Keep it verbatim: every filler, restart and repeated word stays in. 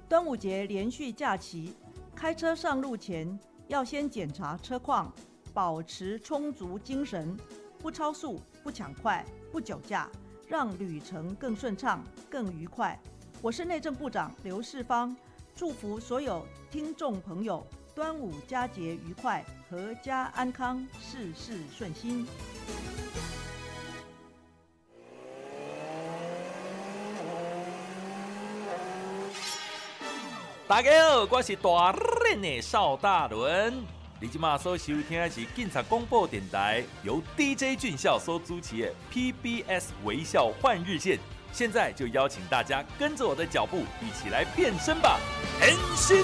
端午节连续假期，开车上路前要先检查车况，保持充足精神，不超速、不抢快、不酒驾，让旅程更顺畅、更愉快。我是内政部长刘世芳，祝福所有听众朋友端午佳节愉快，阖家安康，事事顺心。 大家好，我是大练的邵大伦。你今马所收听的是警察广播电台，由 D J 俊孝所主持的 P B S 微笑换日线。现在就邀请大家跟着我的脚步，一起来变身吧！変身。